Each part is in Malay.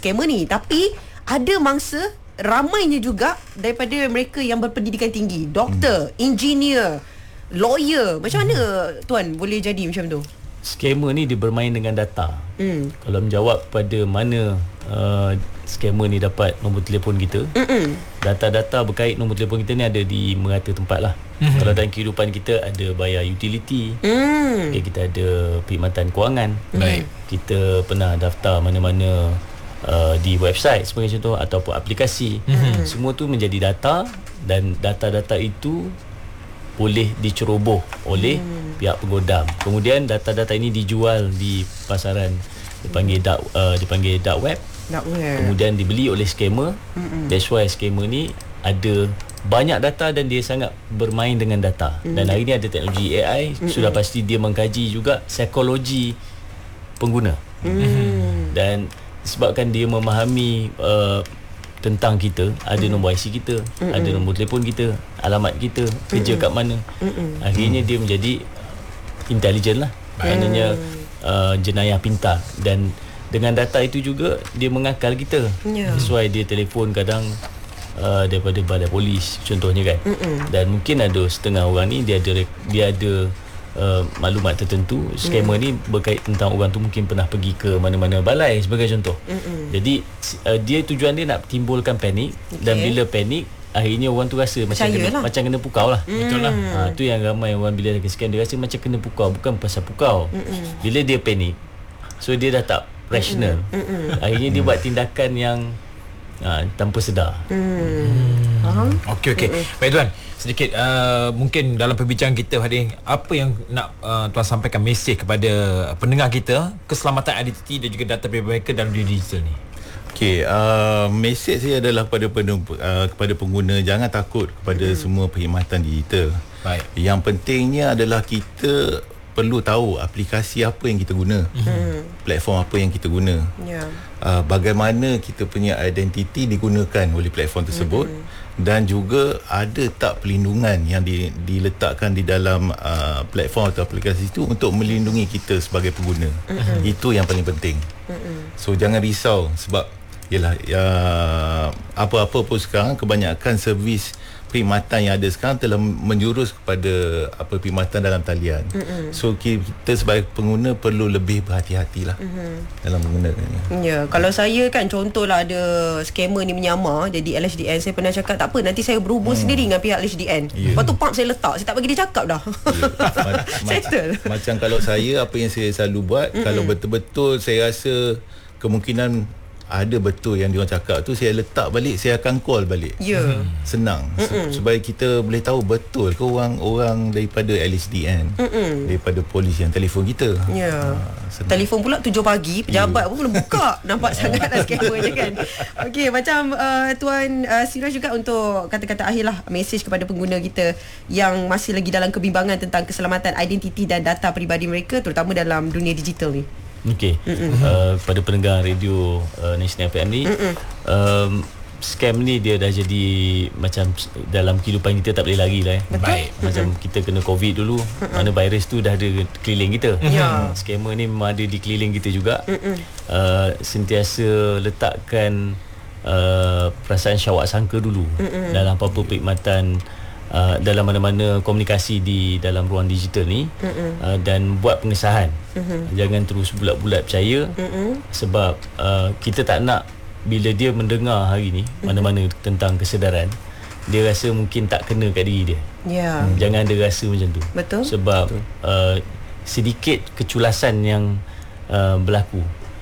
scammer ni. Tapi ada mangsa ramainya juga daripada mereka yang berpendidikan tinggi, doktor, engineer, lawyer. Macam mana Tuan boleh jadi macam tu? Scammer ni dia bermain dengan data. Kalau menjawab pada mana scammer ni dapat nombor telefon kita, data-data berkait nombor telefon kita ni ada di merata tempat lah. Kalau dalam kehidupan kita ada bayar utility, okay, kita ada perkhidmatan kewangan, kita pernah daftar mana-mana di website sebagai contoh, ataupun aplikasi. Semua tu menjadi data, dan data-data itu boleh diceroboh oleh pihak penggodam. Kemudian data-data ini dijual di pasaran, dipanggil dark web. Kemudian dibeli oleh scammer. That's why scammer ni ada banyak data dan dia sangat bermain dengan data. Dan hari ni ada teknologi AI, sudah pasti dia mengkaji juga psikologi pengguna. Dan sebabkan dia memahami tentang kita, ada nombor IC kita, ada nombor telefon kita, alamat kita, kerja kat mana. Akhirnya dia menjadi intelijen lah. Maknanya jenayah pintar. Dan dengan data itu juga dia mengakal kita. That's why dia telefon kadang daripada balai polis contohnya kan. Dan mungkin ada setengah orang ni dia ada maklumat tertentu. Scammer ni berkait tentang orang tu mungkin pernah pergi ke mana-mana balai sebagai contoh. Jadi dia tujuan dia nak timbulkan panik. Dan bila panik, akhirnya orang tu rasa macam kena pukau lah. Betul lah. Tu yang ramai orang bila dia scam, dia rasa macam kena pukau, bukan pasal pukau. Bila dia panik, so dia dah tak rational. Akhirnya dia buat tindakan yang tanpa sedar. Okey. Baik Tuan, sedikit mungkin dalam perbincangan kita hari ini, apa yang nak Tuan sampaikan mesej kepada pendengar kita, keselamatan identiti dan juga data pribadi mereka dalam dunia digital ni? Okey, mesej saya adalah kepada pengguna, jangan takut kepada semua perkhidmatan digital. Baik. Yang pentingnya adalah kita perlu tahu aplikasi apa yang kita guna, platform apa yang kita guna, bagaimana kita punya identiti digunakan oleh platform tersebut, dan juga ada tak perlindungan yang diletakkan di dalam platform atau aplikasi itu untuk melindungi kita sebagai pengguna. Itu yang paling penting. So jangan risau, sebab yalah, apa-apa pun sekarang kebanyakan servis perkhidmatan yang ada sekarang telah menjurus kepada perkhidmatan dalam talian. So kita sebagai pengguna perlu lebih berhati-hatilah dalam menggunakannya. Ya, kalau saya kan contohlah ada scammer ni menyamar jadi LHDN, saya pernah cakap tak apa, nanti saya berhubung sendiri dengan pihak LHDN. Lepas tu pump saya letak, saya tak bagi dia cakap dah. Settle. Macam kalau saya, apa yang saya selalu buat, kalau betul-betul saya rasa kemungkinan ada betul yang diorang cakap tu, saya letak balik, saya akan call balik. Senang. Supaya kita boleh tahu betul ke orang daripada LHDN, daripada polis yang telefon kita. Telefon pula 7 pagi, pejabat pun belum buka. Nampak sangatlah scammer je kan. Okey, macam Tuan Siraj juga, untuk kata-kata akhir lah, mesej kepada pengguna kita yang masih lagi dalam kebimbangan tentang keselamatan identiti dan data peribadi mereka, terutama dalam dunia digital ni. Okey, pada pendengar radio National FM ni, scam ni dia dah jadi macam dalam kehidupan kita, tak boleh lari lah. Baik. Macam kita kena COVID dulu, mana virus tu dah ada keliling kita. Scammer ni memang ada di keliling kita juga. Sentiasa letakkan perasaan syawak sangka dulu dalam apa-apa perkhidmatan, dalam mana-mana komunikasi di dalam ruang digital ni, dan buat pengesahan. Jangan terus bulat-bulat percaya, sebab kita tak nak bila dia mendengar hari ni mana-mana tentang kesedaran, dia rasa mungkin tak kena kat diri dia. Jangan ada rasa macam tu. Betul. Sebab sedikit keculasan yang berlaku,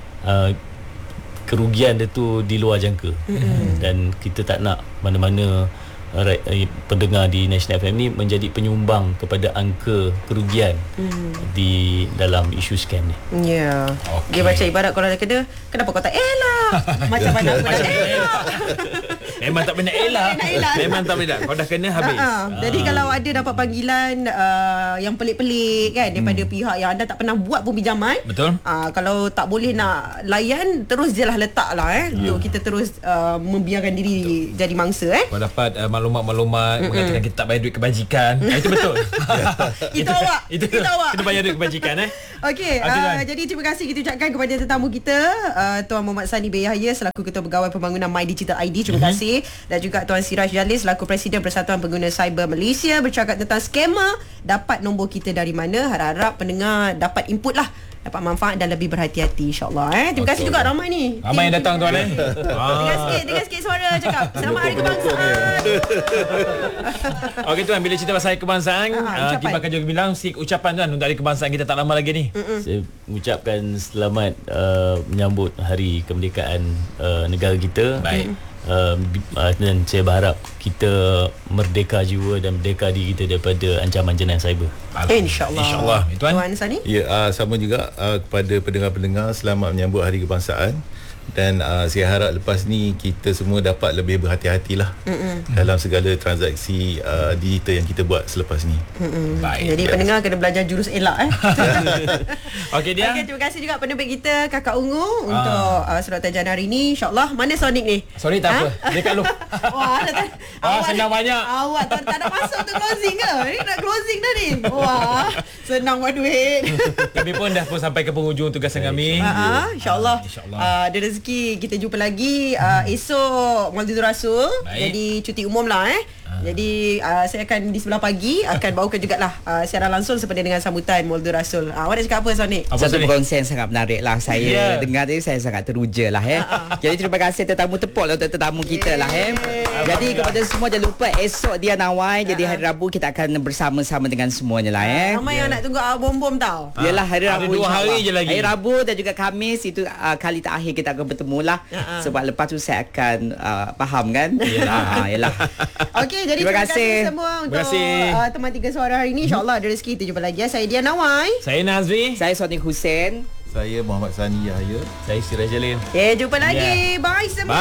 kerugian dia tu di luar jangka. Dan kita tak nak mana-mana pendengar di National FM ni menjadi penyumbang kepada angka kerugian di dalam isu scam ni. Dia baca ibarat, kalau dah kena, kenapa kau tak elak? Macam mana aku dah elak? Memang tak pernah elak. Memang tak pernah. Kau dah kena habis. Jadi kalau ada dapat panggilan yang pelik-pelik kan daripada pihak yang anda tak pernah buat pun pinjaman, betul. Kalau tak boleh nak layan, terus je lah letaklah untuk kita terus membiarkan diri jadi mangsa. Kau dapat maklumat-maklumat mengatakan kita tak bayar duit kebajikan. Itu betul. Itu awak. Kita bayar duit kebajikan. Okey, jadi terima kasih kita ucapkan kepada tetamu kita, Tuan Muhammad Sani bin Yahya selaku Ketua Pegawai Pembangunan My Digital ID. Terima kasih. Dan juga Tuan Siraj Jalil selaku Presiden Persatuan Pengguna Cyber Malaysia bercakap tentang skema. Dapat nombor kita dari mana? Harap-harap pendengar dapat input lah, dapat manfaat dan lebih berhati-hati, insyaAllah. Terima kasih juga ramai ni. Ramai yang datang tuan. Dengar sikit suara cakap Selamat Hari Kebangsaan. Okey tuan, bila cerita pasal Hari Kebangsaan, kita akan juga bilang sikit ucapan tuan untuk Hari Kebangsaan kita tak lama lagi ni. Saya ucapkan selamat menyambut Hari Kemerdekaan negara kita. Baik. Dan saya berharap kita merdeka jiwa dan merdeka diri kita daripada ancaman jenayah cyber. InsyaAllah. Tuan Sani? Ya, sama juga kepada pendengar-pendengar, selamat menyambut Hari Kebangsaan. Dan saya harap lepas ni kita semua dapat lebih berhati-hatilah dalam segala transaksi digital yang kita buat selepas ni. Baik. Jadi pendengar kena belajar jurus elak. Okey dia. Terima kasih juga penerbit kita Kakak Ungu untuk surat tajan hari ni. InsyaAllah. Mana Sonic ni? Sorry tak apa. Dia kat lu. Wah, senang banyak. Awak tak nak masuk tu closing ke? Ni nak closing dah ni. Wah, senang buat duit. Kami pun dah sampai ke penghujung tugasan kami. InsyaAllah. InsyaAllah. Ada rezeki kita jumpa lagi esok Maulidul Rasul. Jadi cuti umum lah Jadi saya akan di sebelah pagi akan bawakan jugalah siaran langsung seperti dengan sambutan Maulidul Rasul. Awak nak cakap apa Sonic? Satu perkongsian sangat menarik lah. Saya dengar tadi saya sangat teruja lah Jadi terima kasih tetamu, tepuk lah untuk tetamu kita lah Jadi kepada semua jangan lupa esok dia Nawai. Jadi hari Rabu kita akan bersama-sama dengan semuanya lah Ramai yang nak tunggu bom-bom tau. Yalah hari Rabu, ada 2 hari je lagi. Hari Rabu dan juga Khamis itu kali terakhir kita akan bertemu lah. Sebab lepas tu saya akan faham kan. Yalah. Okey, jadi terima kasih semua untuk teman 3 suara hari ni. InsyaAllah ada rezeki kita jumpa lagi. Saya Dian Nawai. Saya Nazri. Saya Sonic Hussein. Saya Muhammad Sani Yahya. Saya Siraj Jalil. Jumpa lagi. Bye semua.